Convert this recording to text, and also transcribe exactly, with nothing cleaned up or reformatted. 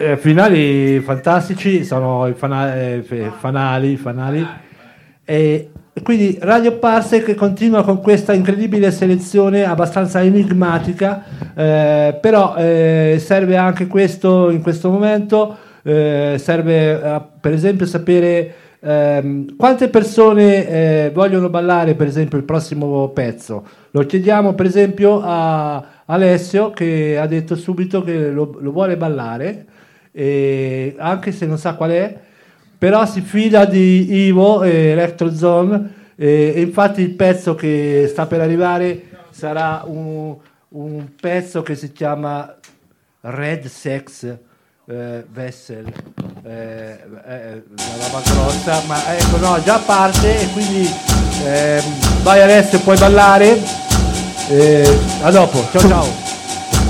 eh, finali fantastici, sono i fana- eh, fanali, fanali. E quindi Radio Parsec continua con questa incredibile selezione abbastanza enigmatica, eh, però eh, serve anche questo in questo momento, eh, serve eh, per esempio sapere ehm, quante persone eh, vogliono ballare per esempio il prossimo pezzo. Lo chiediamo per esempio a Alessio, che ha detto subito che lo, lo vuole ballare, e anche se non sa qual è, però si fida di Ivo e Electrozone, e, e infatti il pezzo che sta per arrivare sarà un, un pezzo che si chiama Red Sex eh, Vessel, eh, eh, la roba grossa, ma ecco no, già parte, e quindi eh, vai Alessio, puoi ballare, eh, a dopo, ciao ciao.